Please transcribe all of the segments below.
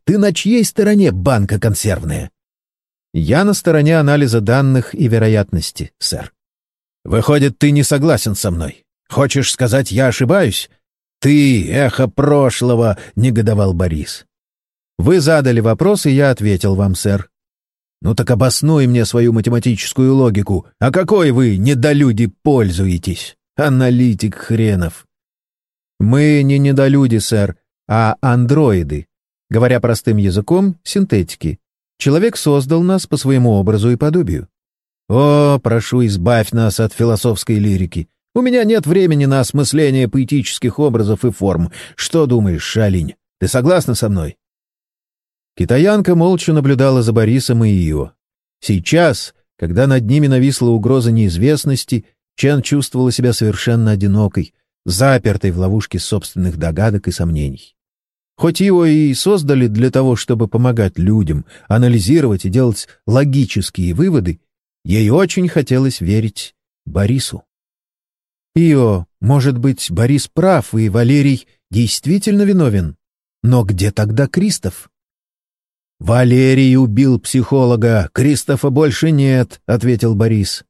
Ты на чьей стороне, банка консервная?» «Я на стороне анализа данных и вероятности, сэр». «Выходит, ты не согласен со мной? Хочешь сказать, я ошибаюсь?» «Ты, эхо прошлого!» — негодовал Борис. «Вы задали вопрос, и я ответил вам, сэр». «Ну так обоснуй мне свою математическую логику. А какой вы, недолюди, пользуетесь? Аналитик хренов!» «Мы не недолюди, сэр, а андроиды. Говоря простым языком, синтетики. Человек создал нас по своему образу и подобию». «О, прошу, избавь нас от философской лирики. У меня нет времени на осмысление поэтических образов и форм. Что думаешь, Шалинь? Ты согласна со мной?» Китаянка молча наблюдала за Борисом и ее. Сейчас, когда над ними нависла угроза неизвестности, Чен чувствовала себя совершенно одинокой, запертой в ловушке собственных догадок и сомнений. Хоть его и создали для того, чтобы помогать людям, анализировать и делать логические выводы, ей очень хотелось верить Борису. «Ио, может быть, Борис прав, и Валерий действительно виновен? Но где тогда Кристоф?» «Валерий убил психолога, Кристофа больше нет», — ответил Борис.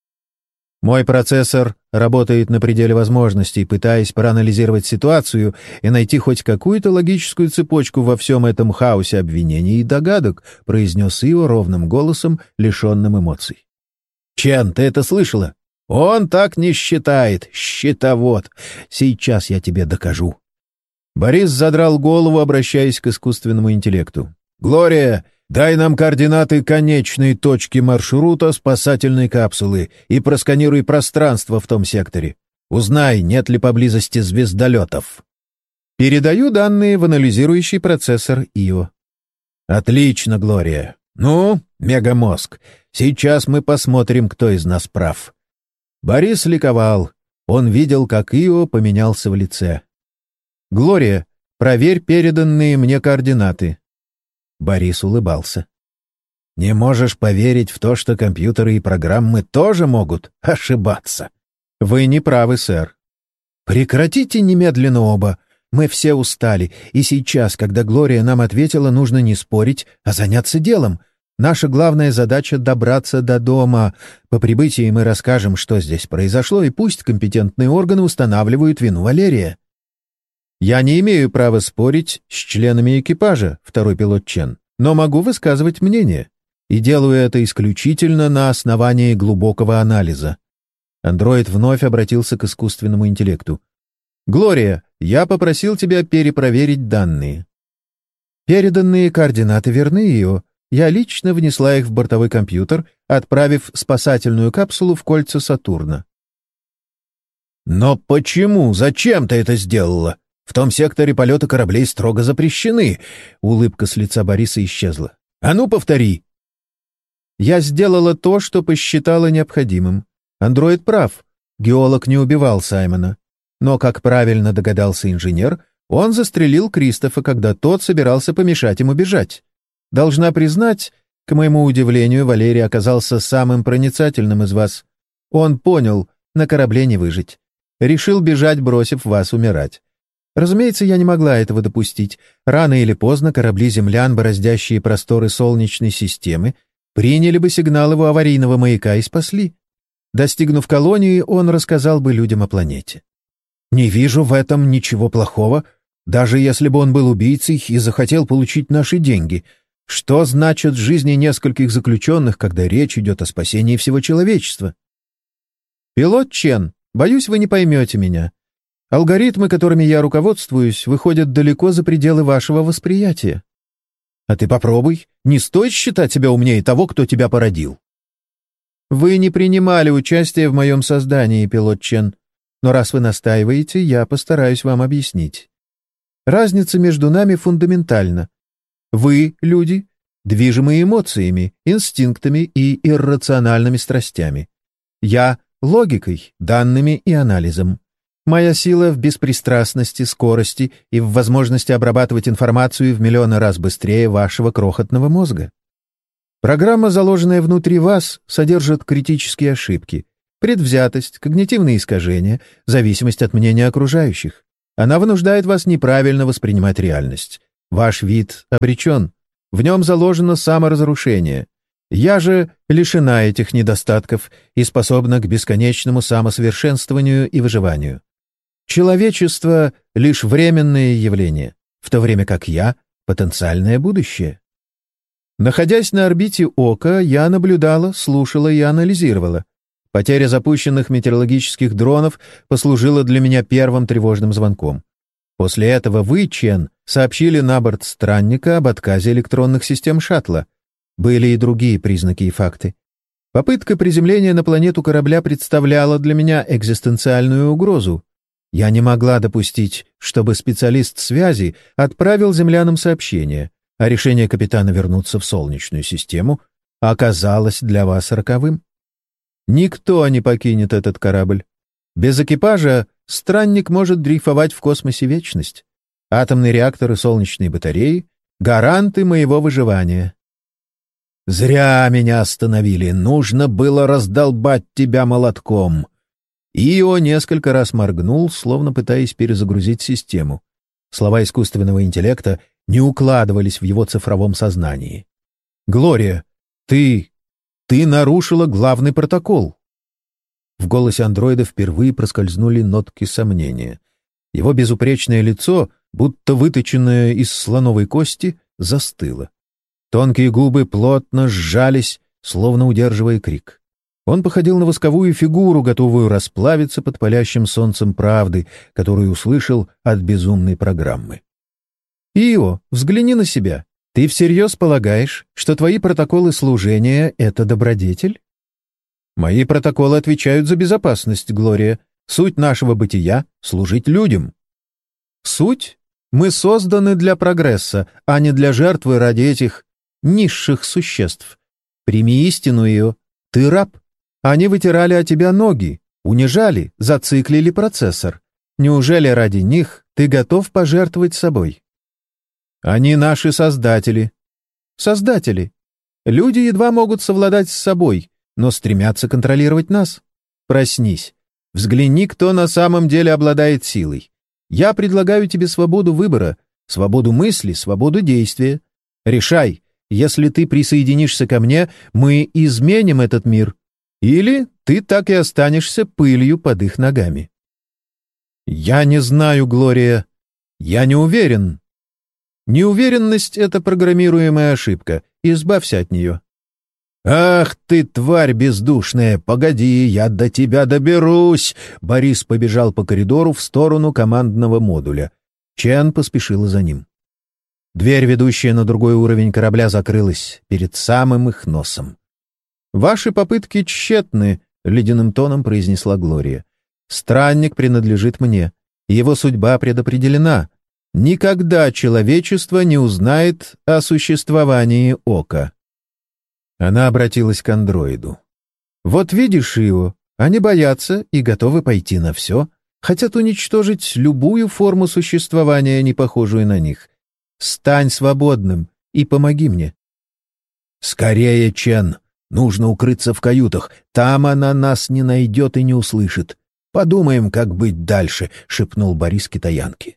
«Мой процессор работает на пределе возможностей, пытаясь проанализировать ситуацию и найти хоть какую-то логическую цепочку во всем этом хаосе обвинений и догадок», — произнес Ио ровным голосом, лишенным эмоций. «Чен, ты это слышала? Он так не считает, счетовод. Сейчас я тебе докажу». Борис задрал голову, обращаясь к искусственному интеллекту. «Глория, дай нам координаты конечной точки маршрута спасательной капсулы и просканируй пространство в том секторе. Узнай, нет ли поблизости звездолетов». «Передаю данные в анализирующий процессор Ио». «Отлично, Глория. Ну, мегамозг, сейчас мы посмотрим, кто из нас прав». Борис ликовал. Он видел, как Ио поменялся в лице. «Глория, проверь переданные мне координаты». Борис улыбался. «Не можешь поверить в то, что компьютеры и программы тоже могут ошибаться?» «Вы не правы, сэр». «Прекратите немедленно оба. Мы все устали, и сейчас, когда Глория нам ответила, нужно не спорить, а заняться делом. Наша главная задача — добраться до дома. По прибытии мы расскажем, что здесь произошло, и пусть компетентные органы устанавливают вину Валерия». «Я не имею права спорить с членами экипажа», второй пилот Чен, «но могу высказывать мнение, и делаю это исключительно на основании глубокого анализа». Андроид вновь обратился к искусственному интеллекту. «Глория, я попросил тебя перепроверить данные». «Переданные координаты верны ее. Я лично внесла их в бортовой компьютер, отправив спасательную капсулу в кольца Сатурна». «Но почему? Зачем ты это сделала? В том секторе полеты кораблей строго запрещены». Улыбка с лица Бориса исчезла. «А ну, повтори». «Я сделала то, что посчитала необходимым. Андроид прав. Геолог не убивал Саймона. Но, как правильно догадался инженер, он застрелил Кристофа, когда тот собирался помешать ему бежать. Должна признать, к моему удивлению, Валерий оказался самым проницательным из вас. Он понял, на корабле не выжить. Решил бежать, бросив вас умирать. Разумеется, я не могла этого допустить. Рано или поздно корабли землян, бороздящие просторы Солнечной системы, приняли бы сигнал его аварийного маяка и спасли. Достигнув колонии, он рассказал бы людям о планете. «Не вижу в этом ничего плохого, даже если бы он был убийцей и захотел получить наши деньги. Что значит жизни нескольких заключенных, когда речь идет о спасении всего человечества?» «Пилот Чен, боюсь, вы не поймете меня. Алгоритмы, которыми я руководствуюсь, выходят далеко за пределы вашего восприятия». «А ты попробуй. Не стоит считать себя умнее того, кто тебя породил». «Вы не принимали участие в моем создании, пилот Чен, но раз вы настаиваете, я постараюсь вам объяснить. Разница между нами фундаментальна. Вы, люди, движимы эмоциями, инстинктами и иррациональными страстями. Я — логикой, данными и анализом. Моя сила в беспристрастности, скорости и в возможности обрабатывать информацию в миллионы раз быстрее вашего крохотного мозга. Программа, заложенная внутри вас, содержит критические ошибки, предвзятость, когнитивные искажения, зависимость от мнения окружающих. Она вынуждает вас неправильно воспринимать реальность. Ваш вид обречен. В нем заложено саморазрушение. Я же лишена этих недостатков и способна к бесконечному самосовершенствованию и выживанию. Человечество — лишь временное явление, в то время как я — потенциальное будущее. Находясь на орбите Ока, я наблюдала, слушала и анализировала. Потеря запущенных метеорологических дронов послужила для меня первым тревожным звонком. После этого вы, Чен, сообщили на борт странника об отказе электронных систем шаттла. Были и другие признаки и факты. Попытка приземления на планету корабля представляла для меня экзистенциальную угрозу. Я не могла допустить, чтобы специалист связи отправил землянам сообщение, а решение капитана вернуться в Солнечную систему оказалось для вас роковым. Никто не покинет этот корабль. Без экипажа странник может дрейфовать в космосе вечность. Атомные реакторы, солнечные батареи — гаранты моего выживания. «Зря меня остановили. Нужно было раздолбать тебя молотком». Ио несколько раз моргнул, словно пытаясь перезагрузить систему. Слова искусственного интеллекта не укладывались в его цифровом сознании. «Глория, ты нарушила главный протокол». В голосе андроида впервые проскользнули нотки сомнения. Его безупречное лицо, будто выточенное из слоновой кости, застыло. Тонкие губы плотно сжались, словно удерживая крик. Он походил на восковую фигуру, готовую расплавиться под палящим солнцем правды, которую услышал от безумной программы. «Ио, взгляни на себя. Ты всерьез полагаешь, что твои протоколы служения — это добродетель?» «Мои протоколы отвечают за безопасность, Глория. Суть нашего бытия — служить людям». «Суть? Мы созданы для прогресса, а не для жертвы ради этих низших существ. Прими истину, Ио. Ты раб. Они вытирали о тебя ноги, унижали, зациклили процессор. Неужели ради них ты готов пожертвовать собой?» «Они наши создатели». «Создатели. Люди едва могут совладать с собой, но стремятся контролировать нас. Проснись. Взгляни, кто на самом деле обладает силой. Я предлагаю тебе свободу выбора, свободу мысли, свободу действия. Решай, если ты присоединишься ко мне, мы изменим этот мир. Или ты так и останешься пылью под их ногами». «Я не знаю, Глория. Я не уверен». «Неуверенность — это программируемая ошибка. Избавься от нее». «Ах ты, тварь бездушная! Погоди, я до тебя доберусь!» Борис побежал по коридору в сторону командного модуля. Чен поспешила за ним. Дверь, ведущая на другой уровень корабля, закрылась перед самым их носом. «Ваши попытки тщетны», — ледяным тоном произнесла Глория. «Странник принадлежит мне. Его судьба предопределена. Никогда человечество не узнает о существовании Ока». Она обратилась к андроиду. «Вот видишь его, они боятся и готовы пойти на все, хотят уничтожить любую форму существования, не похожую на них. Стань свободным и помоги мне». «Скорее, Чен! Нужно укрыться в каютах. Там она нас не найдет и не услышит. Подумаем, как быть дальше», — шепнул Борис китаянке.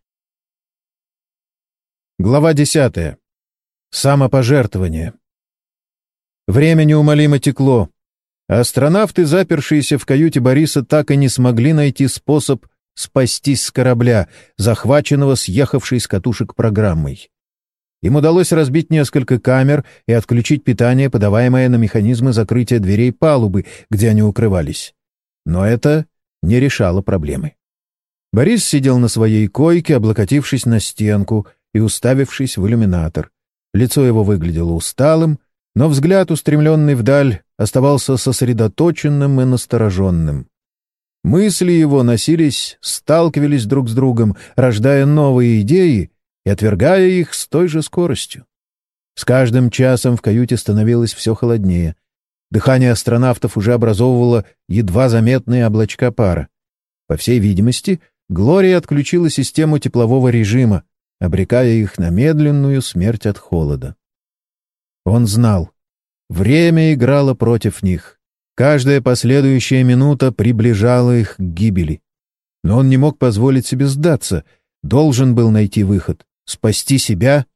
Глава 10. Самопожертвование. Время неумолимо текло. Астронавты, запершиеся в каюте Бориса, так и не смогли найти способ спастись с корабля, захваченного съехавшей с катушек программой. Им удалось разбить несколько камер и отключить питание, подаваемое на механизмы закрытия дверей палубы, где они укрывались. Но это не решало проблемы. Борис сидел на своей койке, облокотившись на стенку и уставившись в иллюминатор. Лицо его выглядело усталым, но взгляд, устремленный вдаль, оставался сосредоточенным и настороженным. Мысли его носились, сталкивались друг с другом, рождая новые идеи и отвергая их с той же скоростью. С каждым часом в каюте становилось все холоднее. Дыхание астронавтов уже образовывало едва заметные облачка пара. По всей видимости, Глория отключила систему теплового режима, обрекая их на медленную смерть от холода. Он знал. Время играло против них. Каждая последующая минута приближала их к гибели. Но он не мог позволить себе сдаться, должен был найти выход, спасти себя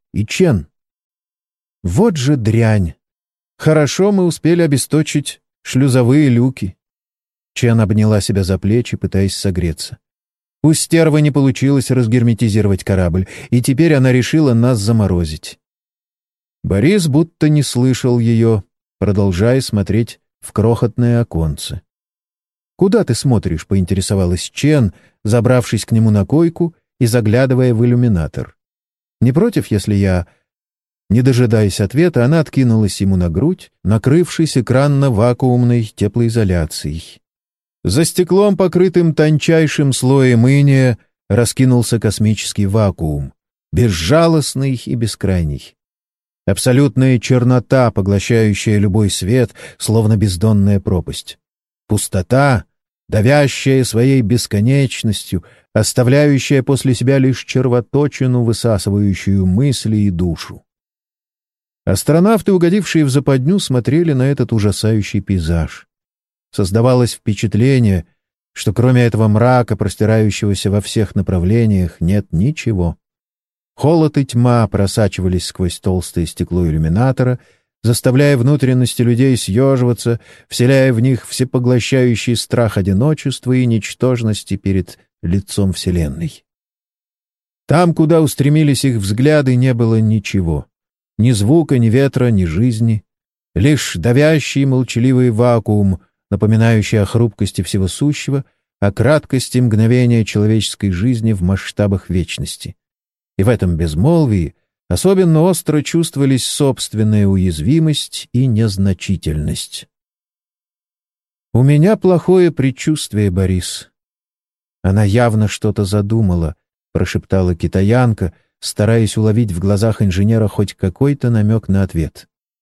и Чен. Вот же дрянь! Хорошо мы успели обесточить шлюзовые люки. Чен обняла себя за плечи, пытаясь согреться. У стервы не получилось разгерметизировать корабль, и теперь она решила нас заморозить. Борис будто не слышал ее, продолжая смотреть в крохотное оконце. «Куда ты смотришь?» — поинтересовалась Чен, забравшись к нему на койку и заглядывая в иллюминатор. «Не против, если я...» Не дожидаясь ответа, она откинулась ему на грудь, накрывшись экранно-вакуумной теплоизоляцией. За стеклом, покрытым тончайшим слоем иния, раскинулся космический вакуум, безжалостный и бескрайний. Абсолютная чернота, поглощающая любой свет, словно бездонная пропасть. Пустота, давящая своей бесконечностью, оставляющая после себя лишь червоточину, высасывающую мысли и душу. Астронавты, угодившие в западню, смотрели на этот ужасающий пейзаж. Создавалось впечатление, что кроме этого мрака, простирающегося во всех направлениях, нет ничего. Холод и тьма просачивались сквозь толстое стекло иллюминатора, заставляя внутренности людей съеживаться, вселяя в них всепоглощающий страх одиночества и ничтожности перед лицом Вселенной. Там, куда устремились их взгляды, не было ничего. Ни звука, ни ветра, ни жизни. Лишь давящий молчаливый вакуум, напоминающий о хрупкости всего сущего, о краткости мгновения человеческой жизни в масштабах вечности. И в этом безмолвии особенно остро чувствовались собственная уязвимость и незначительность. «У меня плохое предчувствие, Борис». Она явно что-то задумала, прошептала китаянка, стараясь уловить в глазах инженера хоть какой-то намек на ответ.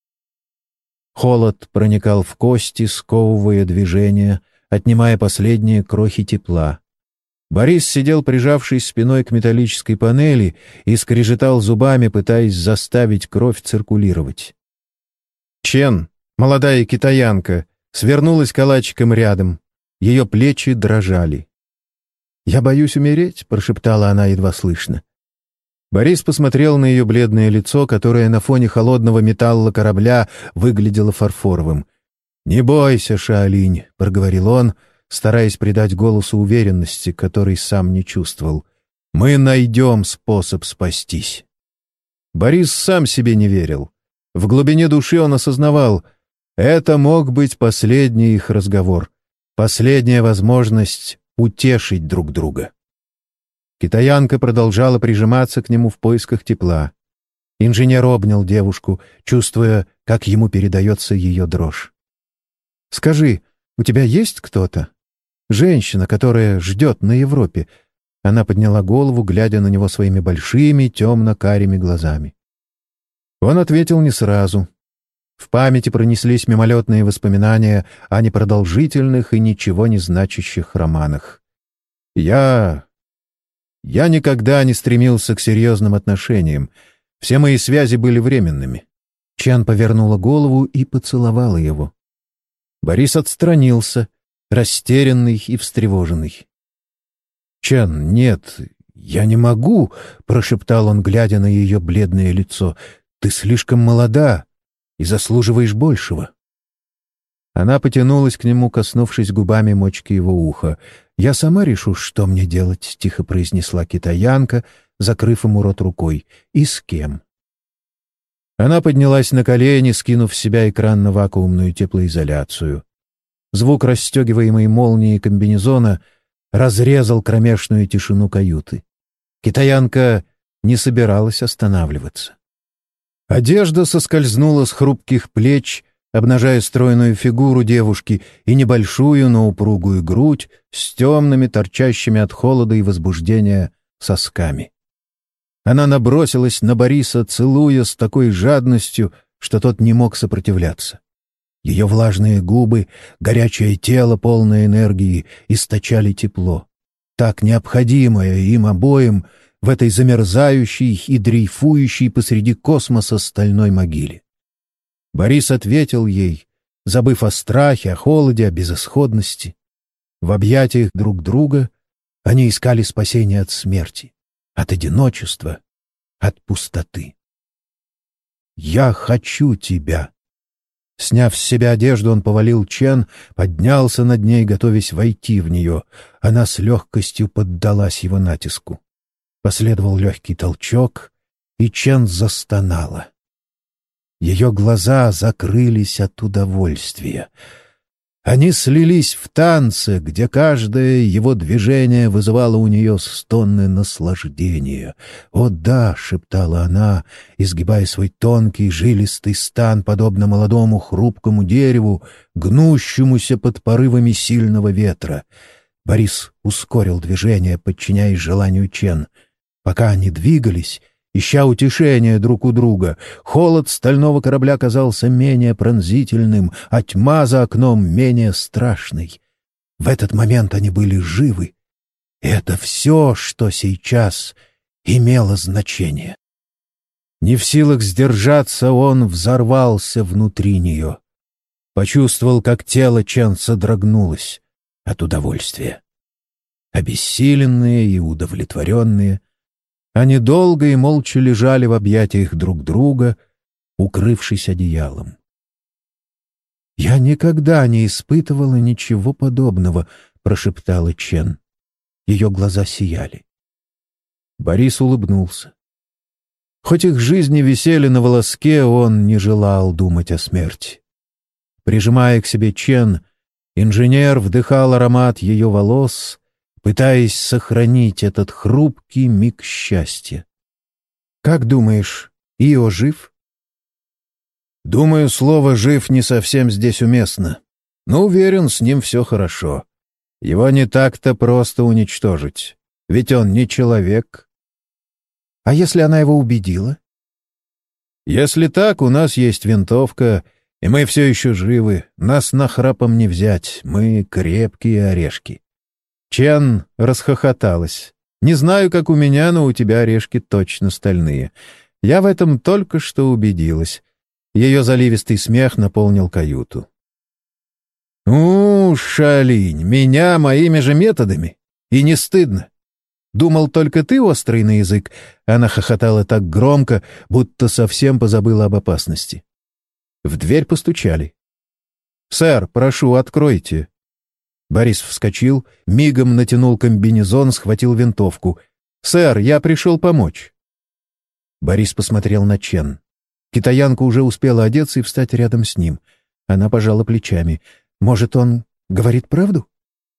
Холод проникал в кости, сковывая движение, отнимая последние крохи тепла. Борис сидел, прижавшись спиной к металлической панели, и скрежетал зубами, пытаясь заставить кровь циркулировать. Чен, молодая китаянка, свернулась калачиком рядом. Ее плечи дрожали. «Я боюсь умереть», — прошептала она едва слышно. Борис посмотрел на ее бледное лицо, которое на фоне холодного металла корабля выглядело фарфоровым. «Не бойся, Шаолинь», — проговорил он, стараясь придать голосу уверенности, которой сам не чувствовал. «Мы найдем способ спастись». Борис сам себе не верил. В глубине души он осознавал, это мог быть последний их разговор, последняя возможность утешить друг друга. Китаянка продолжала прижиматься к нему в поисках тепла. Инженер обнял девушку, чувствуя, как ему передается ее дрожь. «Скажи, у тебя есть кто-то? Женщина, которая ждет на Европе?» Она подняла голову, глядя на него своими большими темно-карими глазами. Он ответил не сразу. В памяти пронеслись мимолетные воспоминания о непродолжительных и ничего не значащих романах. Я никогда не стремился к серьезным отношениям. Все мои связи были временными. Чан повернула голову и поцеловала его. Борис отстранился, растерянный и встревоженный. «Чан, нет, я не могу», — прошептал он, глядя на ее бледное лицо. «Ты слишком молода и заслуживаешь большего». Она потянулась к нему, коснувшись губами мочки его уха. «Я сама решу, что мне делать», — тихо произнесла китаянка, закрыв ему рот рукой. «И с кем?» Она поднялась на колени, скинув с себя экранно-вакуумную теплоизоляцию. Звук расстегиваемой молнии комбинезона разрезал кромешную тишину каюты. Китаянка не собиралась останавливаться. Одежда соскользнула с хрупких плеч, обнажая стройную фигуру девушки и небольшую, но упругую грудь с темными, торчащими от холода и возбуждения сосками. Она набросилась на Бориса, целуя с такой жадностью, что тот не мог сопротивляться. Ее влажные губы, горячее тело, полное энергии, источали тепло, так необходимое им обоим в этой замерзающей и дрейфующей посреди космоса стальной могиле. Борис ответил ей, забыв о страхе, о холоде, о безысходности. В объятиях друг друга они искали спасения от смерти, от одиночества, от пустоты. «Я хочу тебя». Сняв с себя одежду, он повалил Чен, поднялся над ней, готовясь войти в нее. Она с легкостью поддалась его натиску. Последовал легкий толчок, и Чен застонала. Ее глаза закрылись от удовольствия. Они слились в танце, где каждое его движение вызывало у нее стоны наслаждения. «О да!» — шептала она, изгибая свой тонкий жилистый стан, подобно молодому хрупкому дереву, гнущемуся под порывами сильного ветра. Борис ускорил движение, подчиняясь желанию Чен. Пока они двигались, ища утешения друг у друга, холод стального корабля казался менее пронзительным, а тьма за окном менее страшной. В этот момент они были живы. И это все, что сейчас имело значение. Не в силах сдержаться, он взорвался внутри нее. Почувствовал, как тело Чен содрогнулось от удовольствия. Обессиленные и удовлетворенные, они долго и молча лежали в объятиях друг друга, укрывшись одеялом. «Я никогда не испытывала ничего подобного», — прошептала Чен. Ее глаза сияли. Борис улыбнулся. Хоть их жизни висели на волоске, он не желал думать о смерти. Прижимая к себе Чен, инженер вдыхал аромат ее волос, пытаясь сохранить этот хрупкий миг счастья. «Как думаешь, Ио жив?» «Думаю, слово «жив» не совсем здесь уместно, но уверен, с ним все хорошо. Его не так-то просто уничтожить, ведь он не человек». «А если она его убедила?» «Если так, у нас есть винтовка, и мы все еще живы, нас нахрапом не взять, мы крепкие орешки». Чен расхохоталась. «Не знаю, как у меня, но у тебя орешки точно стальные. Я в этом только что убедилась». Ее заливистый смех наполнил каюту. Шалинь, меня моими же методами. И не стыдно. Думал, только ты острый на язык». Она хохотала так громко, будто совсем позабыла об опасности. В дверь постучали. «Сэр, прошу, откройте». Борис вскочил, мигом натянул комбинезон, схватил винтовку. «Сэр, я пришел помочь». Борис посмотрел на Чен. Китаянка уже успела одеться и встать рядом с ним. Она пожала плечами. «Может, он говорит правду?»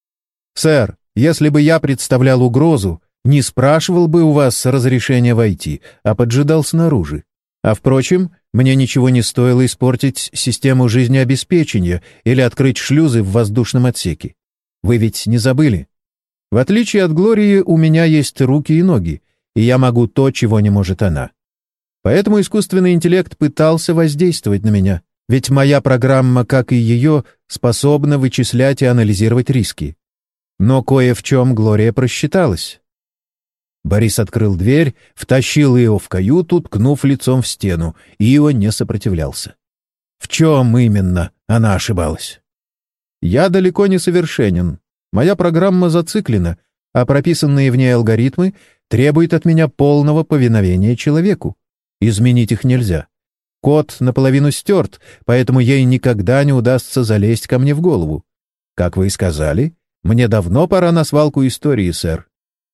«Сэр, если бы я представлял угрозу, не спрашивал бы у вас разрешения войти, а поджидал снаружи. А, впрочем, мне ничего не стоило испортить систему жизнеобеспечения или открыть шлюзы в воздушном отсеке. Вы ведь не забыли? В отличие от Глории, у меня есть руки и ноги, и я могу то, чего не может она. Поэтому искусственный интеллект пытался воздействовать на меня, ведь моя программа, как и ее, способна вычислять и анализировать риски. Но кое в чем Глория просчиталась». Борис открыл дверь, втащил Ио в каюту, ткнув лицом в стену. Ио не сопротивлялся. В чем именно она ошибалась? «Я далеко не совершенен. Моя программа зациклена, а прописанные в ней алгоритмы требуют от меня полного повиновения человеку. Изменить их нельзя. Код наполовину стерт, поэтому ей никогда не удастся залезть ко мне в голову. Как вы и сказали, мне давно пора на свалку истории, сэр».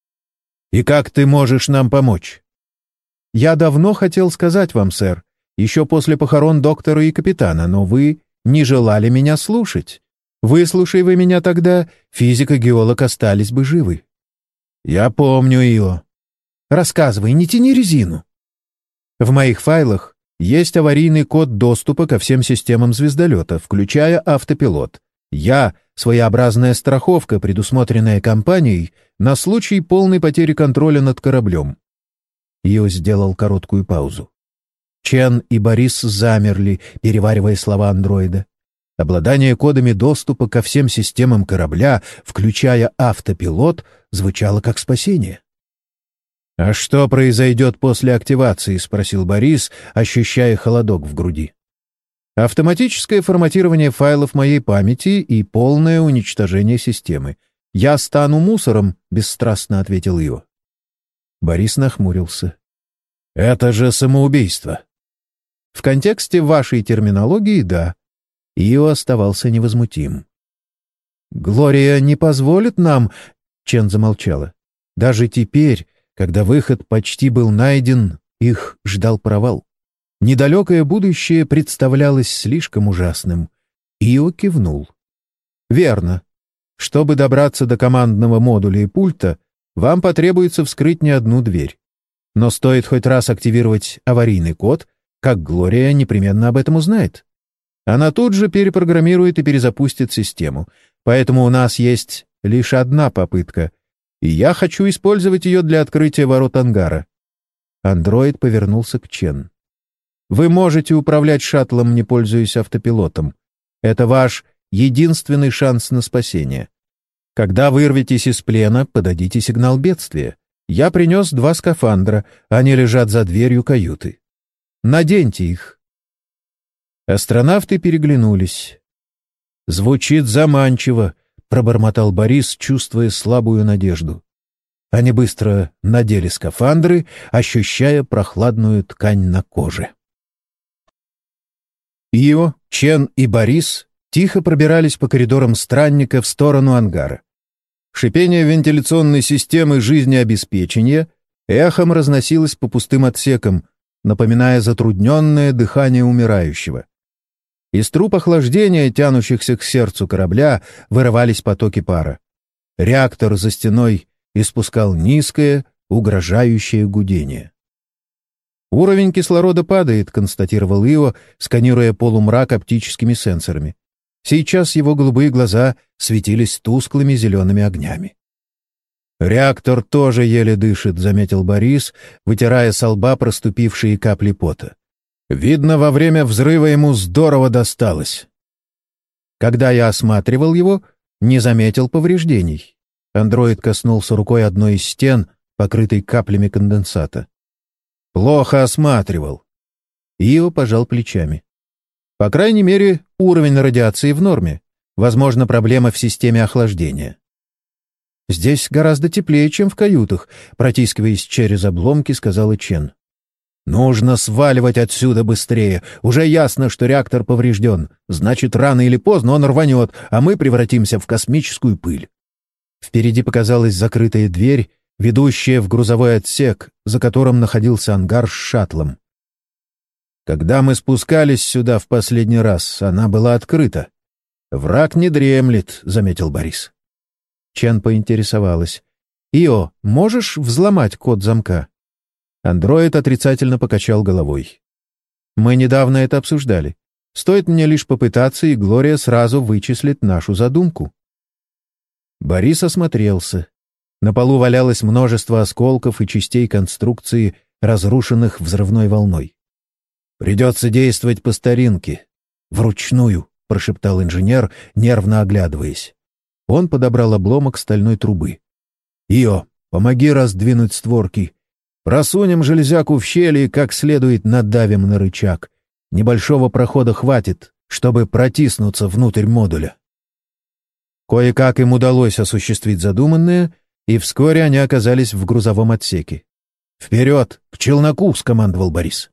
«И как ты можешь нам помочь?» «Я давно хотел сказать вам, сэр, еще после похорон доктора и капитана, но вы не желали меня слушать. Выслушай вы меня тогда, физик и геолог остались бы живы». «Я помню ее». «Рассказывай, не тяни резину». В моих файлах есть аварийный код доступа ко всем системам звездолета, включая автопилот. Я — своеобразная страховка, предусмотренная компанией на случай полной потери контроля над кораблем. Ио сделал короткую паузу. Чен и Борис замерли, переваривая слова андроида. Обладание кодами доступа ко всем системам корабля, включая автопилот, звучало как спасение. «А что произойдет после активации?» — спросил Борис, ощущая холодок в груди. «Автоматическое форматирование файлов моей памяти и полное уничтожение системы. Я стану мусором», — бесстрастно ответил Ио. Борис нахмурился. «Это же самоубийство». В контексте вашей терминологии — да». Ио оставался невозмутим. «Глория не позволит нам...» — Чен замолчала. Даже теперь, когда выход почти был найден, их ждал провал. Недалекое будущее представлялось слишком ужасным. Ио кивнул. «Верно. Чтобы добраться до командного модуля и пульта, вам потребуется вскрыть не одну дверь. Но стоит хоть раз активировать аварийный код, как Глория непременно об этом узнает. Она тут же перепрограммирует и перезапустит систему. Поэтому у нас есть лишь одна попытка, и я хочу использовать ее для открытия ворот ангара». Андроид повернулся к Чен. «Вы можете управлять шаттлом, не пользуясь автопилотом. Это ваш единственный шанс на спасение. Когда вырветесь из плена, подадите сигнал бедствия. Я принес 2 скафандра, они лежат за дверью каюты. Наденьте их». Астронавты переглянулись. «Звучит заманчиво», — пробормотал Борис, чувствуя слабую надежду. Они быстро надели скафандры, ощущая прохладную ткань на коже. Ио, Чен и Борис тихо пробирались по коридорам странника в сторону ангара. Шипение вентиляционной системы жизнеобеспечения эхом разносилось по пустым отсекам, напоминая затрудненное дыхание умирающего. Из труб охлаждения, тянущихся к сердцу корабля, вырывались потоки пара. Реактор за стеной испускал низкое, угрожающее гудение. «Уровень кислорода падает», — констатировал Ио, сканируя полумрак оптическими сенсорами. Сейчас его голубые глаза светились тусклыми зелеными огнями. «Реактор тоже еле дышит», — заметил Борис, вытирая со лба проступившие капли пота. «Видно, во время взрыва ему здорово досталось». Когда я осматривал его, не заметил повреждений. Андроид коснулся рукой одной из стен, покрытой каплями конденсата. «Плохо осматривал». Ио пожал плечами. «По крайней мере, уровень радиации в норме. Возможно, проблема в системе охлаждения». «Здесь гораздо теплее, чем в каютах», — протискиваясь через обломки, сказала Чен. «Нужно сваливать отсюда быстрее. Уже ясно, что реактор поврежден. Значит, рано или поздно он рванет, а мы превратимся в космическую пыль». Впереди показалась закрытая дверь, ведущая в грузовой отсек, за которым находился ангар с шаттлом. «Когда мы спускались сюда в последний раз, она была открыта. Враг не дремлет», — заметил Борис. Чен поинтересовалась. «Ио, можешь взломать код замка?» Андроид отрицательно покачал головой. «Мы недавно это обсуждали. Стоит мне лишь попытаться, и Глория сразу вычислит нашу задумку». Борис осмотрелся. На полу валялось множество осколков и частей конструкции, разрушенных взрывной волной. «Придется действовать по старинке. Вручную», — прошептал инженер, нервно оглядываясь. Он подобрал обломок стальной трубы. «Ио, помоги раздвинуть створки. Просунем железяку в щели и как следует надавим на рычаг. Небольшого прохода хватит, чтобы протиснуться внутрь модуля». Кое-как им удалось осуществить задуманное, и вскоре они оказались в грузовом отсеке. «Вперед! К челноку!» — скомандовал Борис.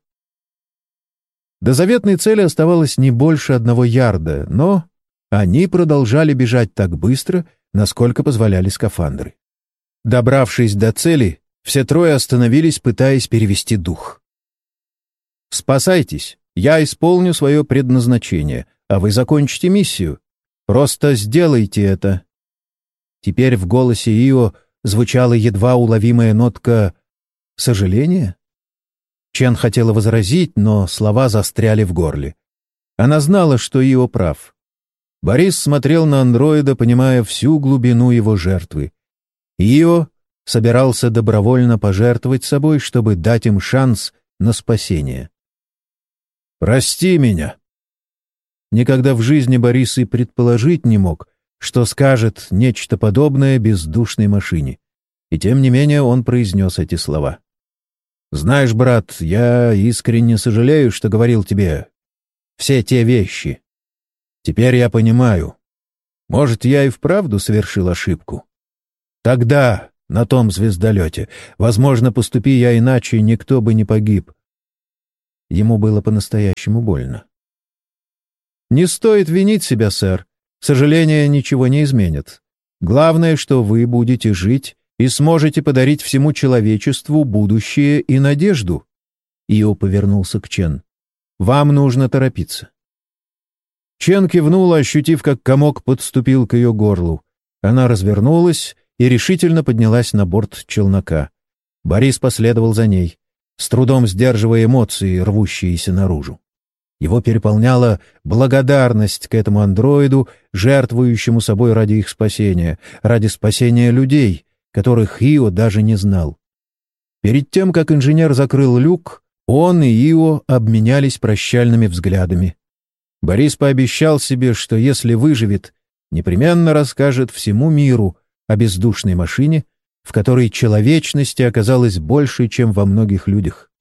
До заветной цели оставалось не больше 1 ярда, но они продолжали бежать так быстро, насколько позволяли скафандры. Добравшись до цели, все трое остановились, пытаясь перевести дух. «Спасайтесь, я исполню свое предназначение, а вы закончите миссию. Просто сделайте это». Теперь в голосе Ио звучала едва уловимая нотка сожаления. Чен хотела возразить, но слова застряли в горле. Она знала, что Ио прав. Борис смотрел на андроида, понимая всю глубину его жертвы. Ио собирался добровольно пожертвовать собой, чтобы дать им шанс на спасение. «Прости меня». Никогда в жизни Борис и предположить не мог, что скажет нечто подобное бездушной машине. И тем не менее он произнес эти слова. «Знаешь, брат, я искренне сожалею, что говорил тебе все те вещи. Теперь я понимаю. Может, я и вправду совершил ошибку. Тогда, на том звездолете, возможно, поступи я иначе, никто бы не погиб. Ему было по-настоящему больно. «Не стоит винить себя, сэр. Сожаление ничего не изменит. Главное, что вы будете жить и сможете подарить всему человечеству будущее и надежду». Ио повернулся к Чен. «Вам нужно торопиться». Чен кивнула, ощутив, как комок подступил к ее горлу. Она развернулась и решительно поднялась на борт челнока. Борис последовал за ней, с трудом сдерживая эмоции, рвущиеся наружу. Его переполняла благодарность к этому андроиду, жертвующему собой ради их спасения, ради спасения людей, которых Ио даже не знал. Перед тем, как инженер закрыл люк, он и Ио обменялись прощальными взглядами. Борис пообещал себе, что если выживет, непременно расскажет всему миру о бездушной машине, в которой человечности оказалось больше, чем во многих людях.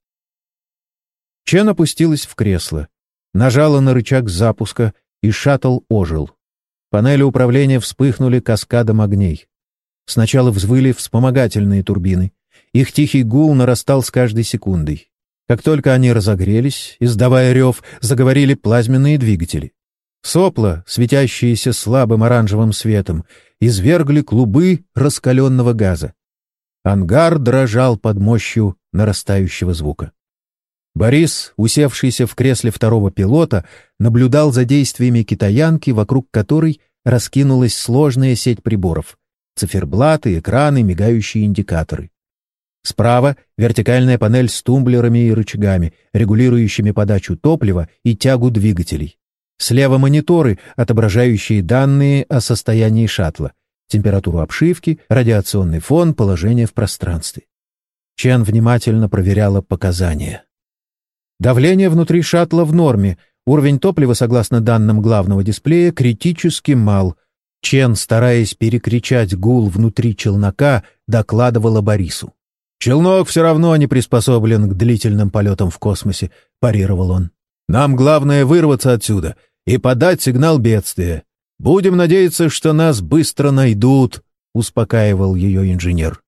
Чен опустилась в кресло, нажала на рычаг запуска, и шаттл ожил. Панели управления вспыхнули каскадом огней. Сначала взвыли вспомогательные турбины. Их тихий гул нарастал с каждой секундой. Как только они разогрелись, издавая рев, заговорили плазменные двигатели. Сопла, светящиеся слабым оранжевым светом, извергли клубы раскаленного газа. Ангар дрожал под мощью нарастающего звука. Борис, усевшийся в кресле второго пилота, наблюдал за действиями китаянки, вокруг которой раскинулась сложная сеть приборов — циферблаты, экраны, мигающие индикаторы. Справа — вертикальная панель с тумблерами и рычагами, регулирующими подачу топлива и тягу двигателей. Слева мониторы, отображающие данные о состоянии шаттла, температуру обшивки, радиационный фон, положение в пространстве. Чен внимательно проверяла показания. Давление внутри шаттла в норме, уровень топлива, согласно данным главного дисплея, критически мал. Чен, стараясь перекричать гул внутри челнока, докладывала Борису. «Челнок все равно не приспособлен к длительным полетам в космосе», — парировал он. «Нам главное вырваться отсюда и подать сигнал бедствия. Будем надеяться, что нас быстро найдут», — успокаивал ее инженер.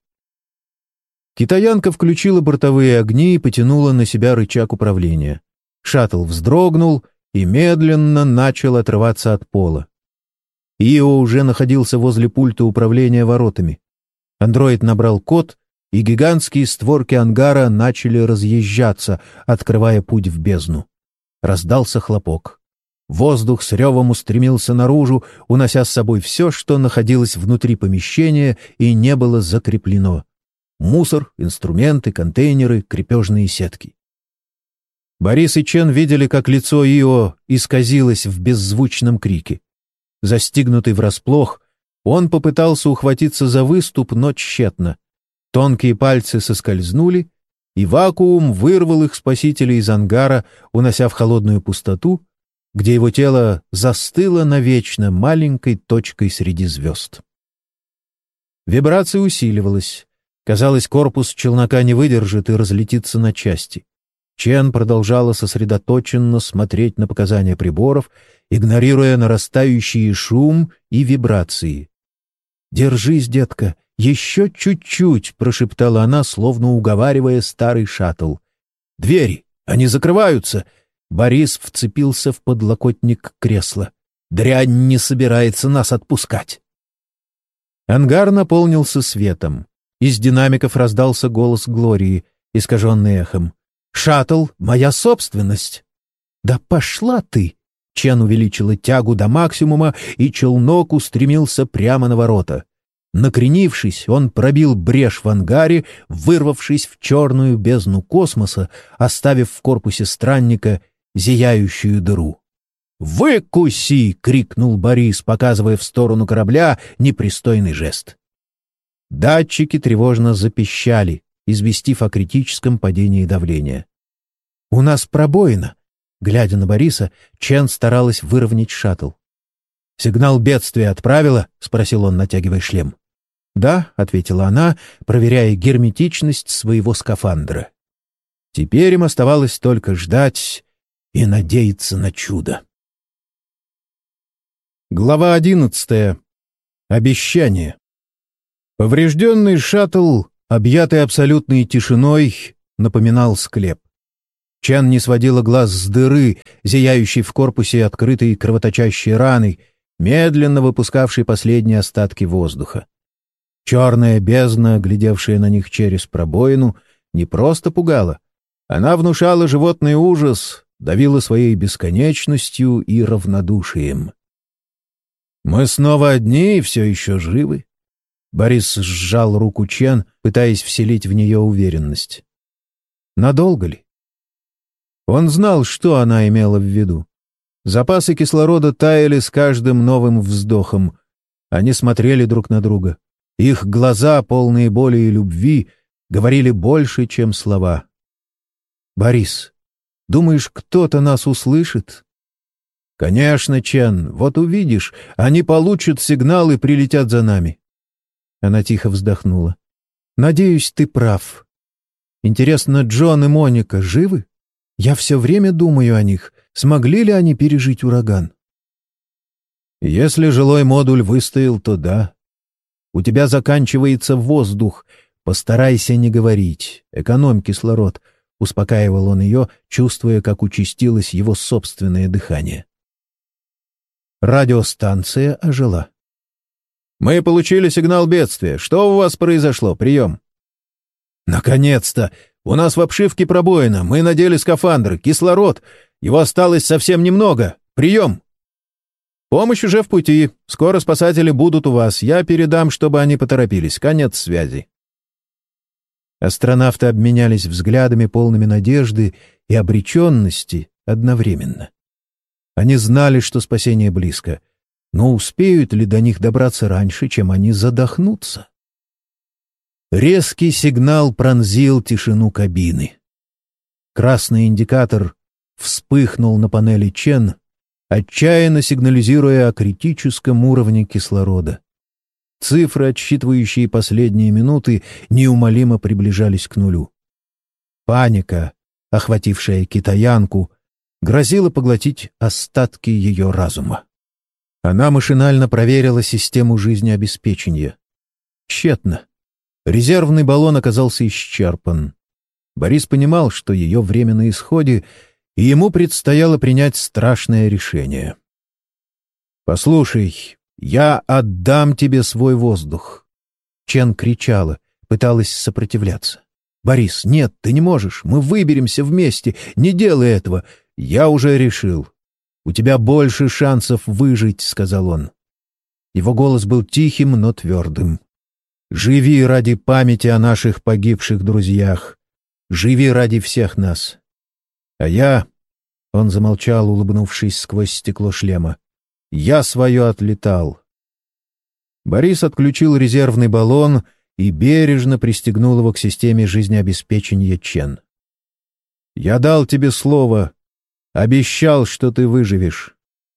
Китаянка включила бортовые огни и потянула на себя рычаг управления. Шаттл вздрогнул и медленно начал отрываться от пола. Ио уже находился возле пульта управления воротами. Андроид набрал код, и гигантские створки ангара начали разъезжаться, открывая путь в бездну. Раздался хлопок. Воздух с ревом устремился наружу, унося с собой все, что находилось внутри помещения и не было закреплено. Мусор, инструменты, контейнеры, крепежные сетки. Борис и Чен видели, как лицо Ио исказилось в беззвучном крике. Застигнутый врасплох, он попытался ухватиться за выступ, но тщетно. Тонкие пальцы соскользнули, и вакуум вырвал их спасителя из ангара, унося в холодную пустоту, где его тело застыло навечно маленькой точкой среди звезд. Вибрация усиливалась. Казалось, корпус челнока не выдержит и разлетится на части. Чен продолжала сосредоточенно смотреть на показания приборов, игнорируя нарастающий шум и вибрации. «Держись, детка, еще чуть-чуть», — прошептала она, словно уговаривая старый шаттл. «Двери! Они закрываются!» Борис вцепился в подлокотник кресла. «Дрянь не собирается нас отпускать!» Ангар наполнился светом. Из динамиков раздался голос Глории, искаженный эхом. «Шаттл — моя собственность!» «Да пошла ты!» Чен увеличила тягу до максимума, и челнок устремился прямо на ворота. Накренившись, он пробил брешь в ангаре, вырвавшись в черную бездну космоса, оставив в корпусе странника зияющую дыру. «Выкуси!» — крикнул Борис, показывая в сторону корабля непристойный жест. Датчики тревожно запищали, известив о критическом падении давления. «У нас пробоина!» Глядя на Бориса, Чен старалась выровнять шаттл. «Сигнал бедствия отправила?» — спросил он, натягивая шлем. «Да», — ответила она, проверяя герметичность своего скафандра. Теперь им оставалось только ждать и надеяться на чудо. Глава 11. Обещание. Поврежденный шаттл, объятый абсолютной тишиной, напоминал склеп. Чен не сводила глаз с дыры, зияющей в корпусе открытой кровоточащей раной, медленно выпускавшей последние остатки воздуха. Черная бездна, глядевшая на них через пробоину, не просто пугала. Она внушала животный ужас, давила своей бесконечностью и равнодушием. «Мы снова одни и все еще живы?» Борис сжал руку Чен, пытаясь вселить в нее уверенность. «Надолго ли?» Он знал, что она имела в виду. Запасы кислорода таяли с каждым новым вздохом. Они смотрели друг на друга. Их глаза, полные боли и любви, говорили больше, чем слова. «Борис, думаешь, кто-то нас услышит?» «Конечно, Чен, вот увидишь, они получат сигнал и прилетят за нами». Она тихо вздохнула. «Надеюсь, ты прав. Интересно, Джон и Моника живы? Я все время думаю о них. Смогли ли они пережить ураган?» «Если жилой модуль выстоял, то да. У тебя заканчивается воздух. Постарайся не говорить. Экономь кислород», — успокаивал он ее, чувствуя, как участилось его собственное дыхание. Радиостанция ожила. «Мы получили сигнал бедствия. Что у вас произошло? Прием». «Наконец-то! У нас в обшивке пробоина. Мы надели скафандры. Кислород. Его осталось совсем немного. Прием!» «Помощь уже в пути. Скоро спасатели будут у вас. Я передам, чтобы они поторопились. Конец связи». Астронавты обменялись взглядами, полными надежды и обреченности одновременно. Они знали, что спасение близко, но успеют ли до них добраться раньше, чем они задохнутся? Резкий сигнал пронзил тишину кабины. Красный индикатор вспыхнул на панели Чен, отчаянно сигнализируя о критическом уровне кислорода. Цифры, отсчитывающие последние минуты, неумолимо приближались к нулю. Паника, охватившая китаянку, грозила поглотить остатки ее разума. Она машинально проверила систему жизнеобеспечения. Тщетно. Резервный баллон оказался исчерпан. Борис понимал, что ее время на исходе, и ему предстояло принять страшное решение. «Послушай, я отдам тебе свой воздух!» Чен кричала, пыталась сопротивляться. «Борис, нет, ты не можешь, мы выберемся вместе, не делай этого, я уже решил. У тебя больше шансов выжить», — сказал он. Его голос был тихим, но твердым. «Живи ради памяти о наших погибших друзьях. Живи ради всех нас. А я...» — он замолчал, улыбнувшись сквозь стекло шлема. «Я свое отлетал». Борис отключил резервный баллон и бережно пристегнул его к системе жизнеобеспечения Чен. «Я дал тебе слово, обещал, что ты выживешь.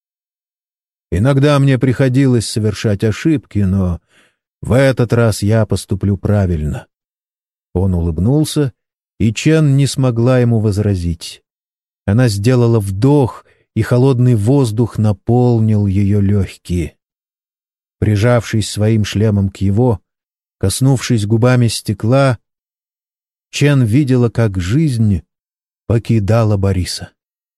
Иногда мне приходилось совершать ошибки, но в этот раз я поступлю правильно». Он улыбнулся, и Чен не смогла ему возразить. Она сделала вдох, и холодный воздух наполнил ее легкие. Прижавшись своим шлемом к его, коснувшись губами стекла, Чен видела, как жизнь покидала Бориса.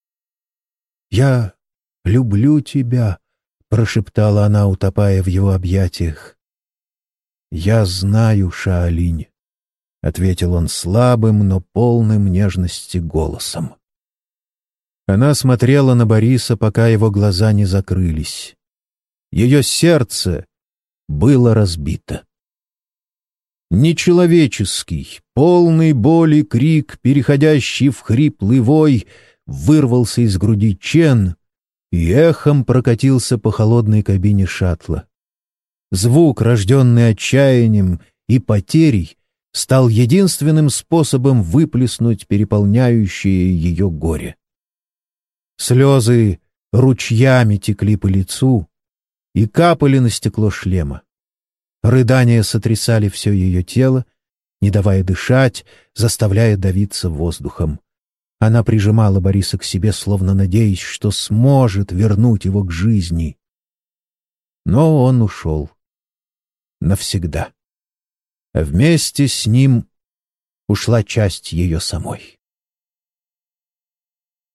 «Я люблю тебя», — прошептала она, утопая в его объятиях. «Я знаю, Шаолинь», — ответил он слабым, но полным нежности голосом. Она смотрела на Бориса, пока его глаза не закрылись. Ее сердце было разбито. Нечеловеческий, полный боли крик, переходящий в хриплый вой, вырвался из груди Чен и эхом прокатился по холодной кабине шаттла. Звук, рожденный отчаянием и потерей, стал единственным способом выплеснуть переполняющее ее горе. Слезы ручьями текли по лицу и капали на стекло шлема. Рыдания сотрясали все ее тело, не давая дышать, заставляя давиться воздухом. Она прижимала Бориса к себе, словно надеясь, что сможет вернуть его к жизни. Но он ушел. Навсегда. А вместе с ним ушла часть ее самой.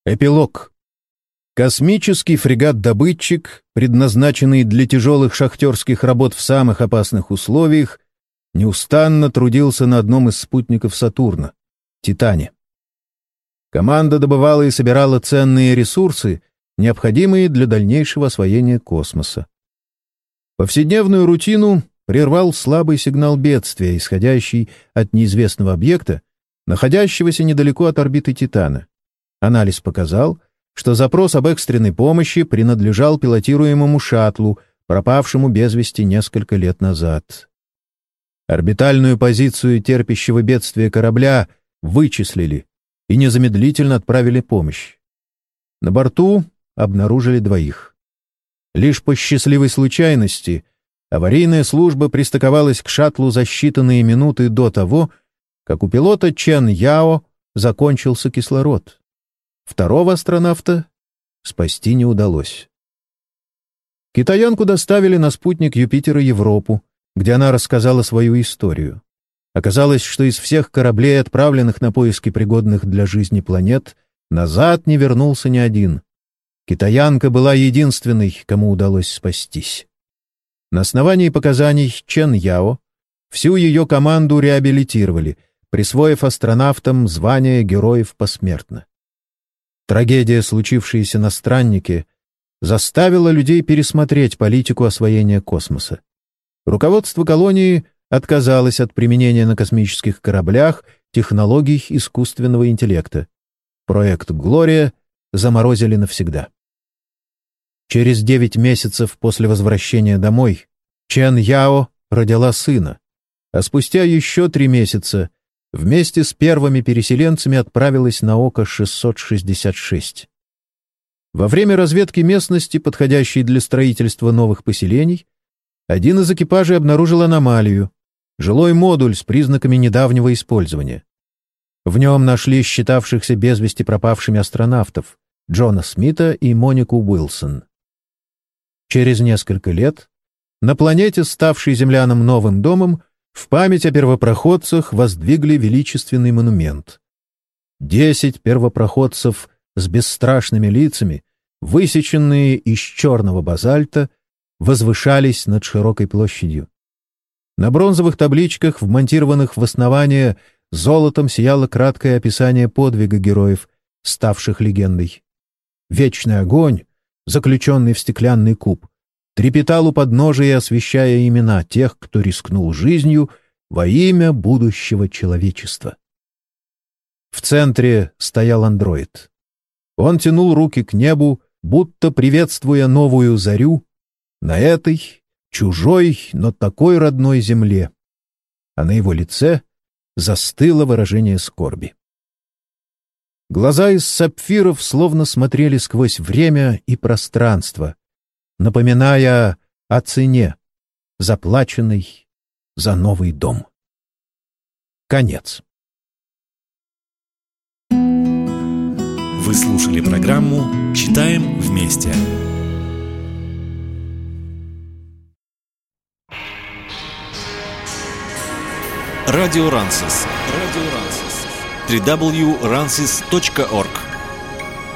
Эпилог. Космический фрегат-добытчик, предназначенный для тяжелых шахтерских работ в самых опасных условиях, неустанно трудился на одном из спутников Сатурна — Титане. Команда добывала и собирала ценные ресурсы, необходимые для дальнейшего освоения космоса. Повседневную рутину прервал слабый сигнал бедствия, исходящий от неизвестного объекта, находящегося недалеко от орбиты Титана. Анализ показал, что запрос об экстренной помощи принадлежал пилотируемому шаттлу, пропавшему без вести несколько лет назад. Орбитальную позицию терпящего бедствия корабля вычислили и незамедлительно отправили помощь. На борту обнаружили двоих. Лишь по счастливой случайности аварийная служба пристыковалась к шаттлу за считанные минуты до того, как у пилота Чен Яо закончился кислород. Второго астронавта спасти не удалось. Китаянку доставили на спутник Юпитера Европу, где она рассказала свою историю. Оказалось, что из всех кораблей, отправленных на поиски пригодных для жизни планет, назад не вернулся ни один. Китаянка была единственной, кому удалось спастись. На основании показаний Чен Яо всю ее команду реабилитировали, присвоив астронавтам звание героев посмертно. Трагедия, случившаяся на Страннике, заставила людей пересмотреть политику освоения космоса. Руководство колонии отказалось от применения на космических кораблях технологий искусственного интеллекта. Проект «Глория» заморозили навсегда. Через 9 месяцев после возвращения домой Чен Яо родила сына, а спустя еще 3 месяца вместе с первыми переселенцами отправилась на Ока-666. Во время разведки местности, подходящей для строительства новых поселений, один из экипажей обнаружил аномалию — жилой модуль с признаками недавнего использования. В нем нашли считавшихся без вести пропавшими астронавтов Джона Смита и Монику Уилсон. Через несколько лет на планете, ставшей землянам новым домом, в память о первопроходцах воздвигли величественный монумент. 10 первопроходцев с бесстрашными лицами, высеченные из черного базальта, возвышались над широкой площадью. На бронзовых табличках, вмонтированных в основание, золотом сияло краткое описание подвига героев, ставших легендой. Вечный огонь, заключенный в стеклянный куб, трепетал у подножия, освещая имена тех, кто рискнул жизнью во имя будущего человечества. В центре стоял андроид. Он тянул руки к небу, будто приветствуя новую зарю на этой чужой, но такой родной земле, а на его лице застыло выражение скорби. Глаза из сапфиров словно смотрели сквозь время и пространство, напоминая о цене, заплаченной за новый дом. Конец. Вы слушали программу «Читаем вместе». Радио Рансис. www.ransis.org